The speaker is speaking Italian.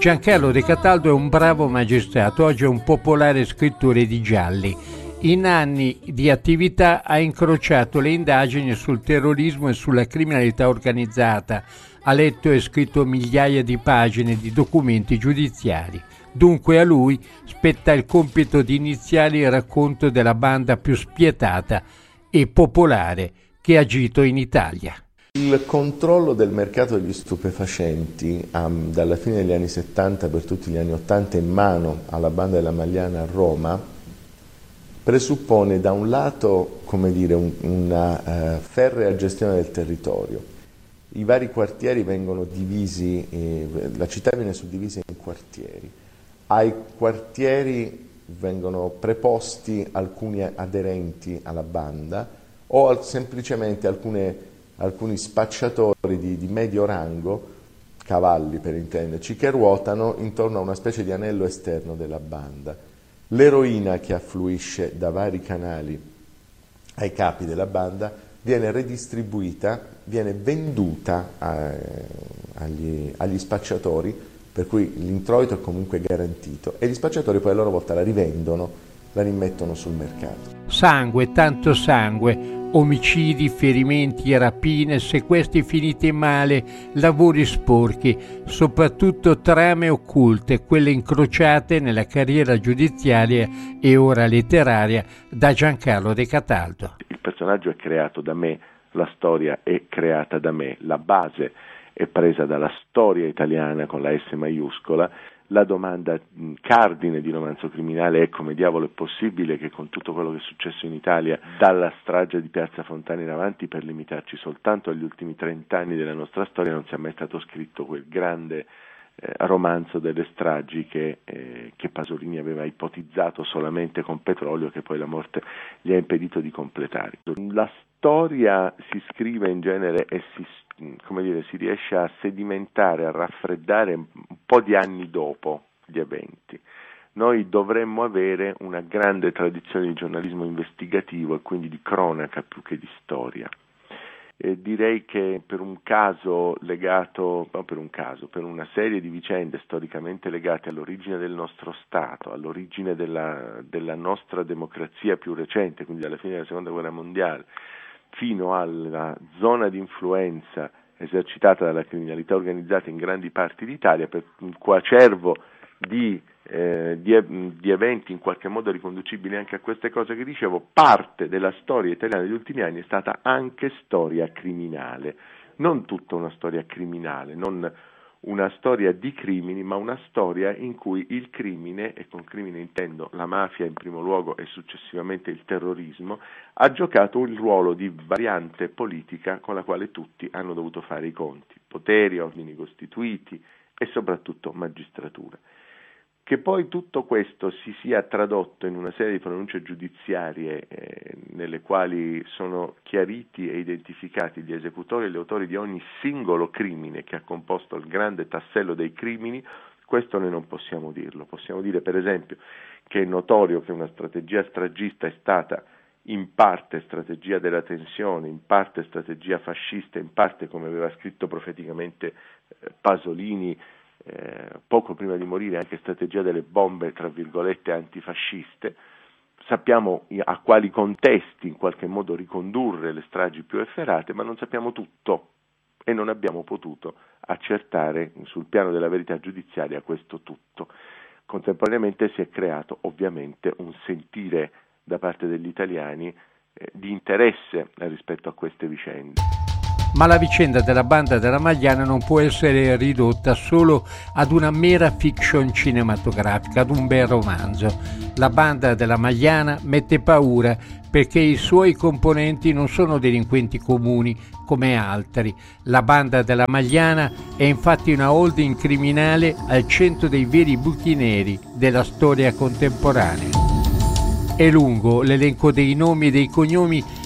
Giancarlo De Cataldo è un bravo magistrato, oggi è un popolare scrittore di gialli. In anni di attività ha incrociato le indagini sul terrorismo e sulla criminalità organizzata, ha letto e scritto migliaia di pagine di documenti giudiziari. Dunque a lui spetta il compito di iniziare il racconto della banda più spietata e popolare che ha agito in Italia. Il controllo del mercato degli stupefacenti dalla fine degli anni 70 per tutti gli anni 80 in mano alla banda della Magliana a Roma presuppone da un lato, come dire, una ferrea gestione del territorio. I vari quartieri vengono divisi, la città viene suddivisa in quartieri. Ai quartieri vengono preposti alcuni aderenti alla banda o semplicemente alcuni spacciatori di medio rango, cavalli per intenderci, che ruotano intorno a una specie di anello esterno della banda. L'eroina che affluisce da vari canali ai capi della banda viene redistribuita, viene venduta agli spacciatori, per cui l'introito è comunque garantito e gli spacciatori poi a loro volta la rivendono, la rimettono sul mercato. Sangue, tanto sangue, omicidi, ferimenti, rapine, sequestri finiti male, lavori sporchi, soprattutto trame occulte, quelle incrociate nella carriera giudiziaria e ora letteraria da Giancarlo De Cataldo. Il personaggio è creato da me, la storia è creata da me, la base è presa dalla storia italiana con la S maiuscola. La domanda cardine di Romanzo Criminale è: come diavolo è possibile che con tutto quello che è successo in Italia dalla strage di Piazza Fontana in avanti, per limitarci soltanto agli ultimi 30 anni della nostra storia, non sia mai stato scritto quel grande romanzo delle stragi che Pasolini aveva ipotizzato solamente con Petrolio, che poi la morte gli ha impedito di completare. La storia si scrive in genere e si riesce a sedimentare, a raffreddare un po' di anni dopo gli eventi. Noi dovremmo avere una grande tradizione di giornalismo investigativo e quindi di cronaca più che di storia. Direi che per una serie di vicende storicamente legate all'origine del nostro Stato, all'origine della nostra democrazia più recente, quindi alla fine della Seconda Guerra Mondiale, fino alla zona di influenza esercitata dalla criminalità organizzata in grandi parti d'Italia, per un coacervo di eventi in qualche modo riconducibili anche a queste cose che dicevo, parte della storia italiana degli ultimi anni è stata anche storia criminale. Non tutta una storia criminale, non una storia di crimini, ma una storia in cui il crimine, e con crimine intendo la mafia in primo luogo e successivamente il terrorismo, ha giocato un ruolo di variante politica con la quale tutti hanno dovuto fare i conti: poteri, ordini costituiti e soprattutto magistratura. Che poi tutto questo si sia tradotto in una serie di pronunce giudiziarie nelle quali sono chiariti e identificati gli esecutori e gli autori di ogni singolo crimine che ha composto il grande tassello dei crimini, questo noi non possiamo dirlo. Possiamo dire per esempio che è notorio che una strategia stragista è stata in parte strategia della tensione, in parte strategia fascista, in parte, come aveva scritto profeticamente Pasolini poco prima di morire, anche strategia delle bombe tra virgolette antifasciste. Sappiamo a quali contesti in qualche modo ricondurre le stragi più efferate, ma non sappiamo tutto e non abbiamo potuto accertare sul piano della verità giudiziaria questo tutto. Contemporaneamente si è creato ovviamente un sentire da parte degli italiani di interesse rispetto a queste vicende. Ma la vicenda della banda della Magliana non può essere ridotta solo ad una mera fiction cinematografica, ad un bel romanzo. La banda della Magliana mette paura perché i suoi componenti non sono delinquenti comuni come altri. La banda della Magliana è infatti una holding criminale al centro dei veri buchi neri della storia contemporanea. È lungo l'elenco dei nomi e dei cognomi